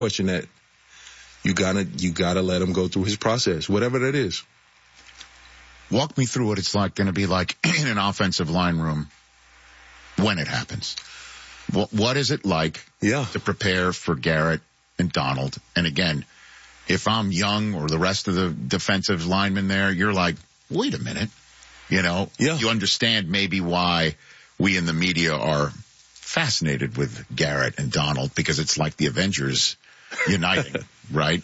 question that you gotta let him go through his process, whatever that is. Walk me through what it's going to be like in an offensive line room when it happens. What is it like to prepare for Garrett and Donald? And again, if I'm Young or the rest of the defensive linemen there, you're like, wait a minute. You understand maybe why we in the media are fascinated with Garrett and Donald, because it's like the Avengers uniting, right?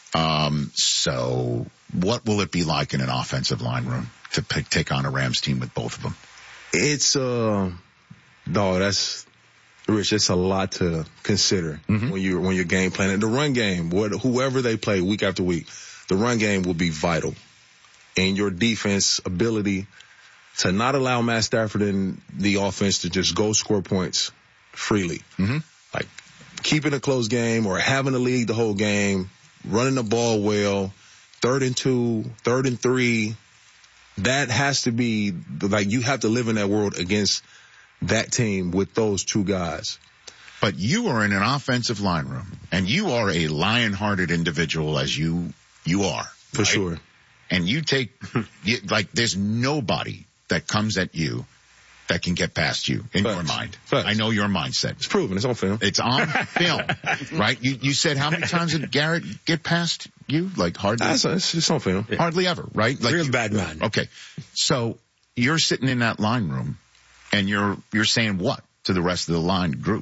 So what will it be like in an offensive line room to take on a Rams team with both of them? It's, that's Rich. It's a lot to consider when you're game planning. The run game, whoever they play week after week, the run game will be vital. And your defense ability to not allow Matt Stafford and the offense to just go score points freely. Like keeping a close game or having the lead the whole game, running the ball well, 3rd and 2, 3rd and 3. That has to be, like, you have to live in that world against that team with those two guys. But you are in an offensive line room, and you are a lion-hearted individual as you are. For sure. And you take, there's nobody that comes at you that can get past you in your mind. I know your mindset. It's proven. It's on film. It's on film, right? You said how many times did Garrett get past you? Like hardly? It's on film. Hardly ever, right? Like Real bad man. Okay. So you're sitting in that line room and you're saying what to the rest of the line group?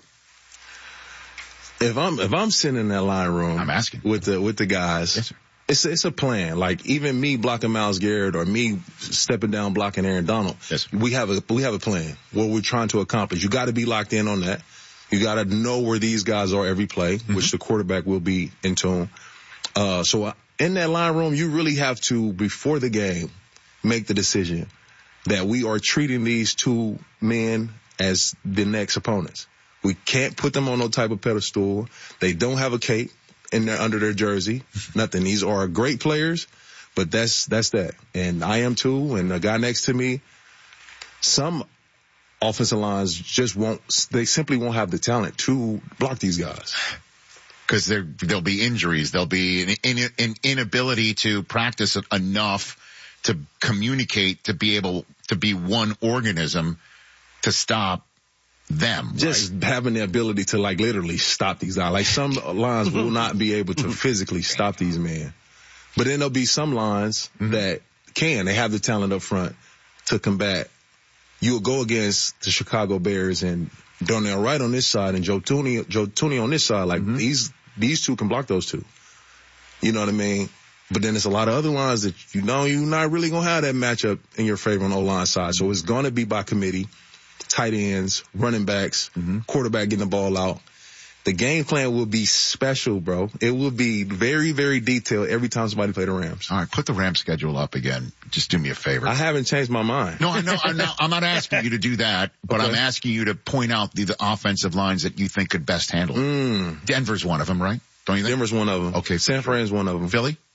If I'm sitting in that line room, I'm asking with the guys. Yes, sir. It's a plan. Like even me blocking Myles Garrett or me stepping down blocking Aaron Donald. Yes. We have a plan. What we're trying to accomplish. You got to be locked in on that. You got to know where these guys are every play, which the quarterback will be in tune. So in that line room, you really have to, before the game, make the decision that we are treating these two men as the next opponents. We can't put them on no type of pedestal. They don't have a cape under their jersey. Nothing. These are great players, but that's that. And I am too, and the guy next to me, some offensive lines they simply won't have the talent to block these guys. Because there'll be injuries. There'll be an inability to practice enough to communicate, to be able to be one organism to stop them. Just having the ability to literally stop these guys. Like some lines will not be able to physically stop these men. But then there'll be some lines that can. They have the talent up front to combat. You'll go against the Chicago Bears and Darnell Wright on this side and Joe Thuney on this side. Like these two can block those two. You know what I mean? But then there's a lot of other lines that you're not really going to have that matchup in your favor on the O-line side. So it's going to be by committee. Tight ends, running backs, quarterback getting the ball out. The game plan will be special, bro. It will be very, very detailed every time somebody play the Rams. All right, put the Rams schedule up again. Just do me a favor. I haven't changed my mind. No, I know. I'm not asking you to do that, but okay. I'm asking you to point out the offensive lines that you think could best handle. Denver's one of them, right? Don't you think? Denver's one of them. Okay. San Fran's one of them.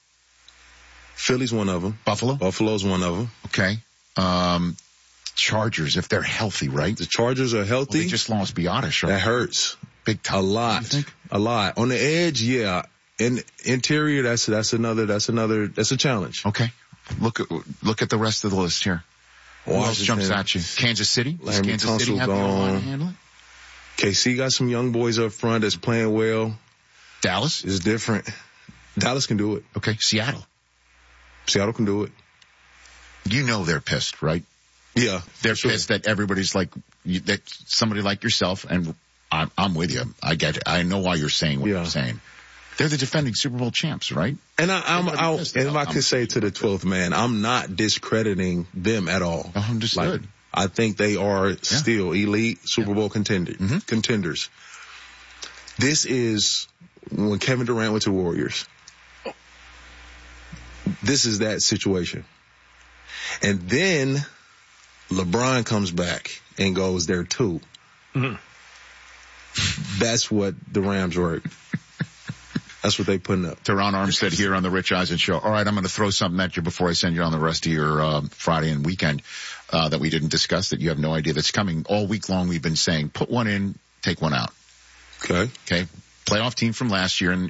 Philly's one of them. Buffalo's one of them. Okay. Chargers, if they're healthy, right? The Chargers are healthy. Well, they just lost Biadasz. That hurts. Big time. A lot. On the edge, yeah. In interior, that's a challenge. Okay. Look at the rest of the list here. Who else jumps at you? Kansas City? Does Kansas City have the line to handle it? KC got some young boys up front that's playing well. Dallas? Is different. Dallas can do it. Okay. Seattle can do it. You know they're pissed, right? Yeah. They're pissed that everybody's like, that somebody like yourself, and I'm with you. I get it. I know why you're saying what you're saying. They're the defending Super Bowl champs, right? And if I could say to the 12th man, I'm not discrediting them at all. Understood. I think they are still elite Super Bowl contenders. This is when Kevin Durant went to the Warriors. This is that situation. And then LeBron comes back and goes there too. That's what the Rams were. That's what they putting up. Teron Armstead here on the Rich Eisen Show. All right, I'm going to throw something at you before I send you on the rest of your Friday and weekend that we didn't discuss, that you have no idea that's coming. All week long we've been saying, put one in, take one out. Okay. playoff team from last year, and